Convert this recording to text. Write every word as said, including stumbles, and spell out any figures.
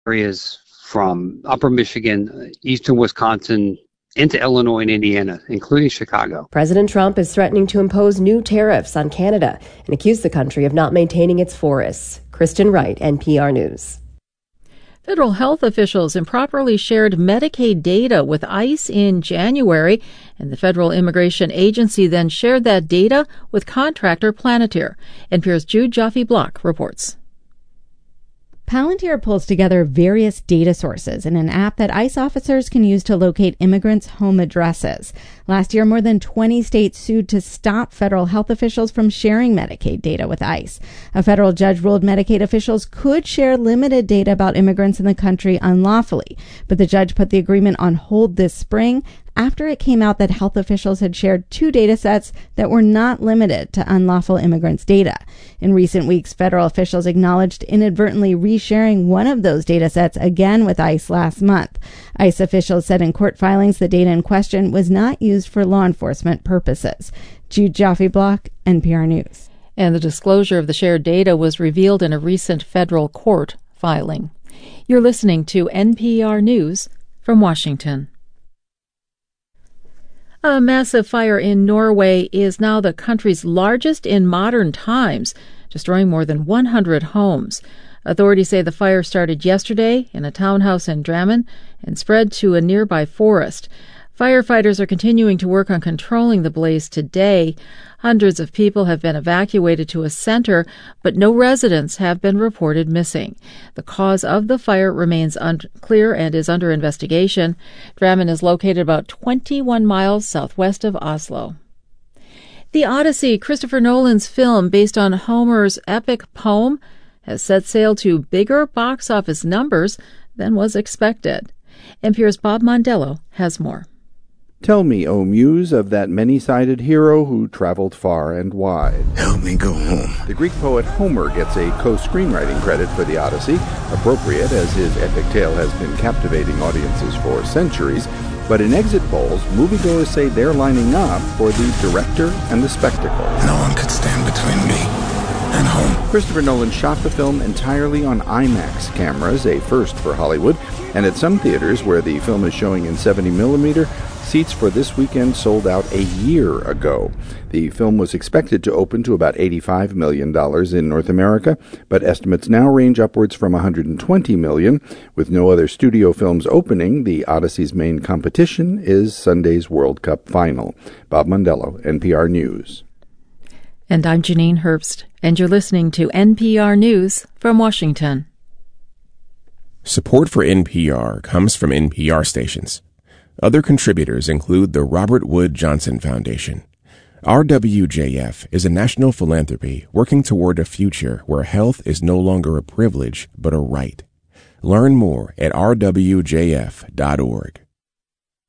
areas from upper Michigan, eastern Wisconsin, into Illinois and Indiana, including Chicago. President Trump is threatening to impose new tariffs on Canada and accuse the country of not maintaining its forests. Kristen Wright, N P R News. Federal health officials improperly shared Medicaid data with ICE in January, and the Federal Immigration Agency then shared that data with contractor Planeteer. N P R's Jude Joffe-Block reports. Palantir pulls together various data sources in an app that ICE officers can use to locate immigrants' home addresses. Last year, more than twenty states sued to stop federal health officials from sharing Medicaid data with ICE. A federal judge ruled Medicaid officials could share limited data about immigrants in the country unlawfully, but the judge put the agreement on hold this spring after it came out that health officials had shared two data sets that were not limited to unlawful immigrants' data. In recent weeks, federal officials acknowledged inadvertently resharing one of those data sets again with ICE last month. ICE officials said in court filings the data in question was not used for law enforcement purposes. Jude Joffe-Block, N P R News. And the disclosure of the shared data was revealed in a recent federal court filing. You're listening to N P R News from Washington. A massive fire in Norway is now the country's largest in modern times, destroying more than one hundred homes. Authorities say the fire started yesterday in a townhouse in Drammen and spread to a nearby forest. Firefighters are continuing to work on controlling the blaze today. Hundreds of people have been evacuated to a center, but no residents have been reported missing. The cause of the fire remains unclear and is under investigation. Drammen is located about twenty-one miles southwest of Oslo. The Odyssey, Christopher Nolan's film based on Homer's epic poem, has set sail to bigger box office numbers than was expected. N P R's Bob Mondello has more. Tell me, O muse, of that many-sided hero who traveled far and wide. Help me go home. The Greek poet Homer gets a co-screenwriting credit for the Odyssey, appropriate as his epic tale has been captivating audiences for centuries. But in exit polls, moviegoers say they're lining up for the director and the spectacle. No one could stand between me and home. Christopher Nolan shot the film entirely on IMAX cameras, a first for Hollywood, and at some theaters where the film is showing in seventy millimeter, seats for this weekend sold out a year ago. The film was expected to open to about eighty-five million dollars in North America, but estimates now range upwards from one hundred twenty million dollars. With no other studio films opening, the Odyssey's main competition is Sunday's World Cup final. Bob Mondello, N P R News. And I'm Janine Herbst, and you're listening to N P R News from Washington. Support for N P R comes from N P R stations. Other contributors include the Robert Wood Johnson Foundation. R W J F is a national philanthropy working toward a future where health is no longer a privilege but a right. Learn more at r w j f dot org.